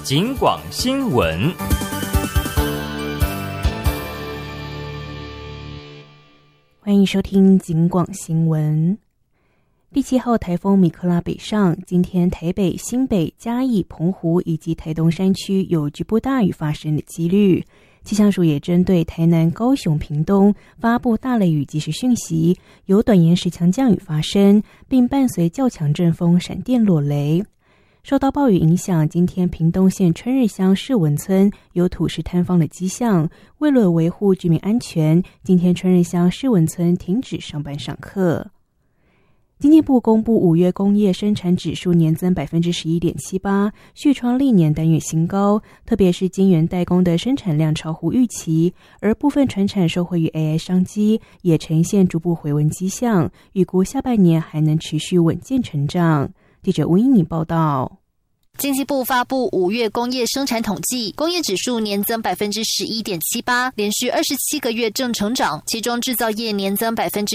警广新闻。 欢迎收听警广新闻。第7号台风米克拉北上，今天台北、新北、嘉义、澎湖以及台东山区有局部大雨发生的几率。气象署也针对台南、高雄、屏东发布大雷雨即时讯息，有短延时强降雨发生，并伴随较强阵风、闪电落雷。受到暴雨影响，今天屏东县春日乡世文村有土石坍方的迹象，为了维护居民安全，今天春日乡世文村停止上班上课。经济部公布5月工业生产指数年增 11.78%， 续创历年单月新高，特别是晶圆代工的生产量超乎预期，而部分传产受惠于 AI 商机，也呈现逐步回温迹象，预估下半年还能持续稳健成长。记者吴英妮报道。 经济部发布5月工业生产统计，工业指数年增 11.78%， 连续27个月正成长，其中制造业年增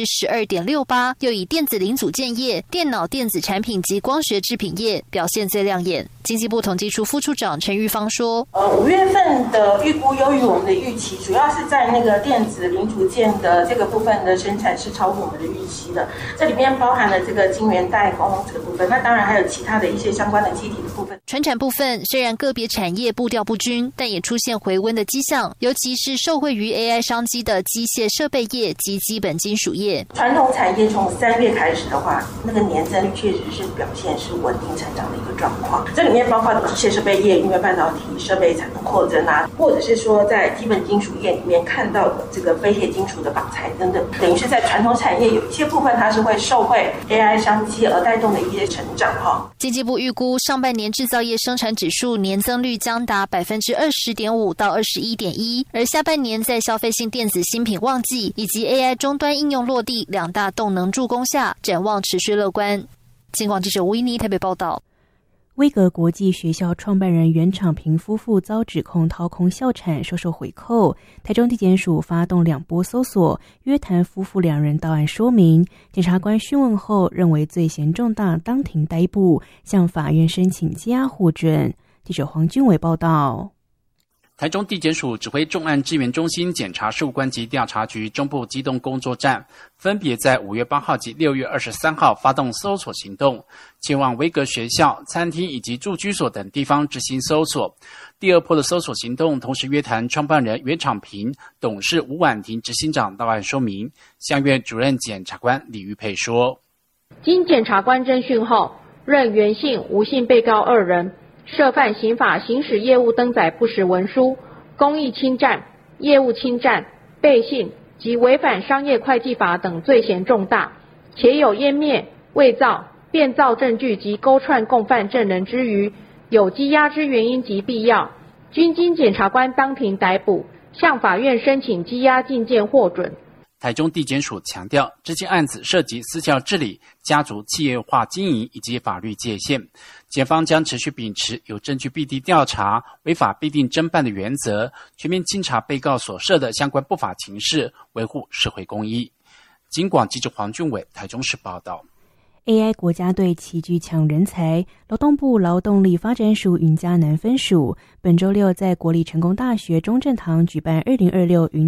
12.68%， 又以电子零组件业、电脑电子产品及光学制品业表现最亮眼。经济部统计处副处长陈玉芳说 ，5月份的预估优于我们的预期，主要是在那个电子零组件的这个部分的生产是超乎我们的预期的，这里面包含了这个晶圆代工这个部分，那当然还有其他的一些相关的基体的部分。 传产部分虽然个别产业步调不均，但也出现回温的迹象，尤其是受惠于 AI 商机的机械设备业及基本金属业。 传统产业从3月开始的话，那个年增率确实是表现是稳定成长的一个状况。这里面包括机械设备业，因为半导体设备产能扩增啊，或者是说在基本金属业里面看到的这个非铁金属的绑材等等，等于是在传统产业有一些部分它是会受惠 AI 商机而带动的一些成长哈。 经济部预估上半年制造业生产指数年增率将达 20.5% 到 21.1%， 而下半年在消费性电子新品旺季以及 AI 终端应用落地两大动能助攻下，展望持续乐观。警广记者吴依妮台北报道。 威格国际学校创办人袁敞平夫妇遭指控掏空校产、收受回扣，台中地检署发动2波搜索，约谈夫妇2人到案说明。检察官讯问后认为罪嫌重大，当庭逮捕，向法院申请羁押获准。记者黄俊伟报道。 台中地检署指挥重案支援中心检察事务官及调查局中部机动工作站，分别在5月8号及6月23号发动搜索行动，前往威格学校、餐厅以及住居所等地方执行搜索。第2波的搜索行动同时约谈创办人袁敞平、董事吴婉婷执行长到案说明。相院主任检察官李玉佩说， 经检察官侦讯后，认袁姓、吴姓被告2人涉犯刑法行使业务登载不实文书、公益侵占、业务侵占、背信及违反商业会计法等罪嫌重大，且有湮灭、伪造、变造证据及勾串共犯证人之余，有羁押之原因及必要，均经检察官当庭逮捕，向法院申请羁押禁见获准。 台中地检署强调，这件案子涉及私校治理、家族企业化经营以及法律界限，检方将持续秉持有证据必定调查、违法必定侦办的原则，全面清查被告所涉的相关不法情事，维护社会公义。警广记者黄俊伟台中市报道。 AI 国家队齐聚抢人才，劳动部劳动力发展署云嘉南分署本周6在国立成功大学中正堂举办2026云